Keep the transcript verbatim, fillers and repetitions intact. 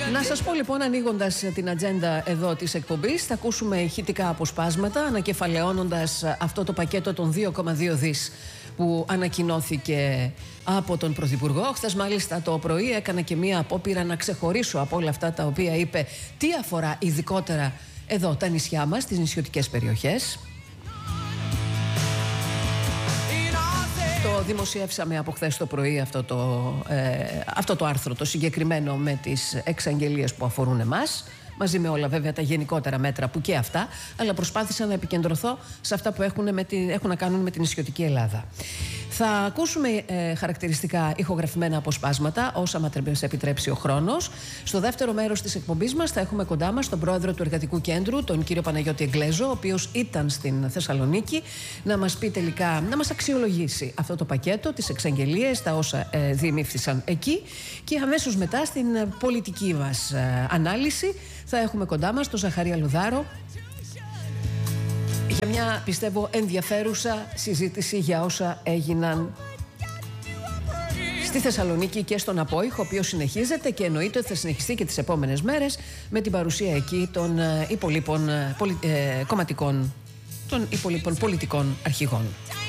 Να σας πω λοιπόν, ανοίγοντας την ατζέντα εδώ της εκπομπής, θα ακούσουμε ηχητικά αποσπάσματα ανακεφαλαιώνοντας αυτό το πακέτο των δύο κόμμα δύο δις που ανακοινώθηκε από τον Πρωθυπουργό. Χθες μάλιστα το πρωί έκανα και μία απόπειρα να ξεχωρίσω από όλα αυτά τα οποία είπε τι αφορά ειδικότερα εδώ τα νησιά μας, τις νησιωτικές περιοχές. Το δημοσιεύσαμε από χθες το πρωί αυτό το, ε, αυτό το άρθρο, το συγκεκριμένο με τις εξαγγελίες που αφορούν εμάς, μαζί με όλα βέβαια τα γενικότερα μέτρα που και αυτά, αλλά προσπάθησα να επικεντρωθώ σε αυτά που έχουν, με την, έχουν να κάνουν με την νησιωτική Ελλάδα. Θα ακούσουμε ε, χαρακτηριστικά ηχογραφημένα αποσπάσματα, όσα μας επιτρέψει ο χρόνος. Στο δεύτερο μέρος της εκπομπής μας θα έχουμε κοντά μας τον πρόεδρο του Εργατικού Κέντρου, τον κύριο Παναγιώτη Εγγλέζο, ο οποίος ήταν στην Θεσσαλονίκη, να μας πει τελικά, να μας αξιολογήσει αυτό το πακέτο, τις εξαγγελίες, τα όσα ε, διημήφθησαν εκεί, και αμέσως μετά στην πολιτική μας ε, ανάλυση θα έχουμε κοντά μας τον Ζαχαρία Λουδάρο για μια, πιστεύω, ενδιαφέρουσα συζήτηση για όσα έγιναν στη Θεσσαλονίκη και στον Απόϊχο, ο οποίος συνεχίζεται και εννοείται ότι θα συνεχιστεί και τις επόμενες μέρες με την παρουσία εκεί των υπολείπων πολι... ε, κομματικών, των υπολείπων πολιτικών αρχηγών.